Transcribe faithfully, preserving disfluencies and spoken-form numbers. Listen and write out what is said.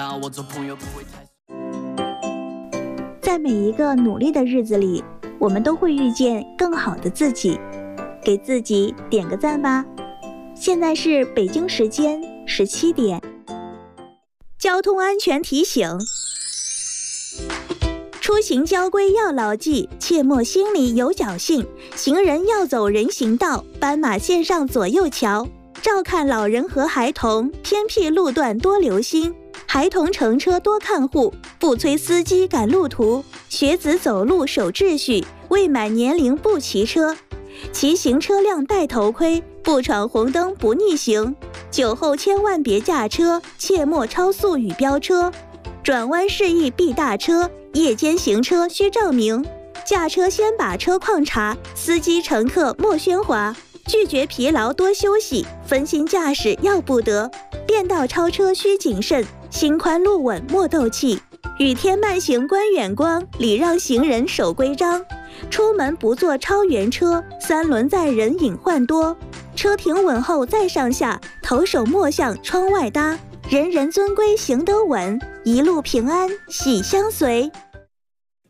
在每一个努力的日子里，我们都会遇见更好的自己，给自己点个赞吧。现在是北京时间十七点。交通安全提醒：出行交规要牢记，切莫心里有侥幸。行人要走人行道，斑马线上左右瞧。照看老人和孩童，偏僻路段多留心。孩童乘车多看护，不催司机赶路途。学子走路守秩序，未满年龄不骑车。骑行车辆戴头盔，不闯红灯不逆行。酒后千万别驾车，切莫超速与飙车。转弯示意避大车，夜间行车需照明。驾车先把车况查，司机乘客莫喧哗。拒绝疲劳多休息，分心驾驶要不得。变道超车需谨慎，心宽路稳莫斗气。雨天慢行观远光，礼让行人守规章。出门不坐超员车，三轮载人隐患多。车停稳后再上下，头手莫向窗外搭。人人遵规行得稳，一路平安喜相随。